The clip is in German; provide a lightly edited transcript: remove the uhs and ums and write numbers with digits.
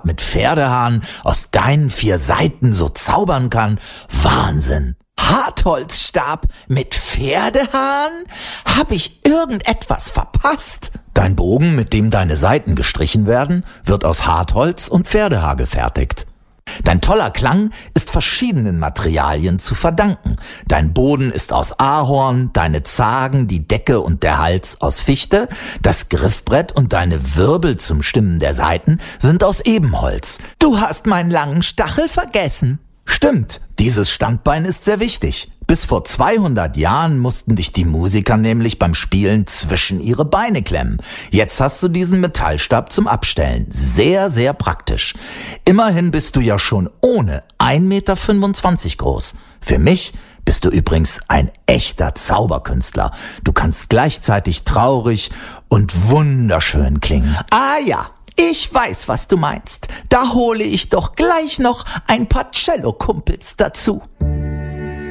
mit Pferdehahn aus deinen 4 Saiten so zaubern kann. Wahnsinn! Hartholzstab mit Pferdehahn? Hab ich irgendetwas verpasst? Dein Bogen, mit dem deine Saiten gestrichen werden, wird aus Hartholz und Pferdehaar gefertigt. Dein toller Klang ist verschiedenen Materialien zu verdanken. Dein Boden ist aus Ahorn, deine Zagen, die Decke und der Hals aus Fichte, das Griffbrett und deine Wirbel zum Stimmen der Saiten sind aus Ebenholz. Du hast meinen langen Stachel vergessen. Stimmt, dieses Standbein ist sehr wichtig. Bis vor 200 Jahren mussten dich die Musiker nämlich beim Spielen zwischen ihre Beine klemmen. Jetzt hast du diesen Metallstab zum Abstellen. Sehr, sehr praktisch. Immerhin bist du ja schon ohne 1,25 Meter groß. Für mich bist du übrigens ein echter Zauberkünstler. Du kannst gleichzeitig traurig und wunderschön klingen. Ah ja, ich weiß, was du meinst. Da hole ich doch gleich noch ein paar Cello-Kumpels dazu.